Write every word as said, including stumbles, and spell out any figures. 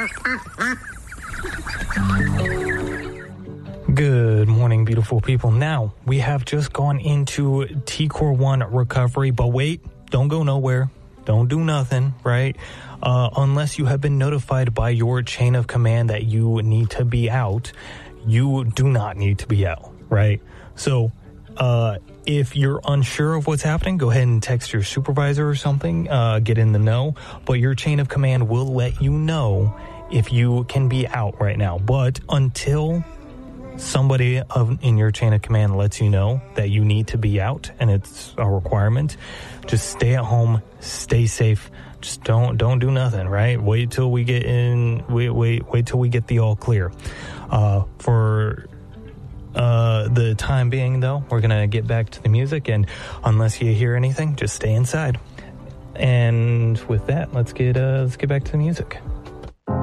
Good morning, beautiful people. Now, we have just gone into T Core one recovery, but wait, don't go nowhere. Don't do nothing, right? Uh, unless you have been notified by your chain of command that you need to be out, you do not need to be out, right? So, uh, if you're unsure of what's happening, go ahead and text your supervisor or something, uh, get in the know, but your chain of command will let you know if you can be out right now. But until somebody of, in your chain of command lets you know that you need to be out and it's a requirement, just stay at home, stay safe. Just don't don't do nothing, right? Wait till we get in. Wait wait wait till we get the all clear. Uh, for uh, the time being, though, we're gonna get back to the music, and unless you hear anything, just stay inside. And with that, let's get uh, let's get back to the music.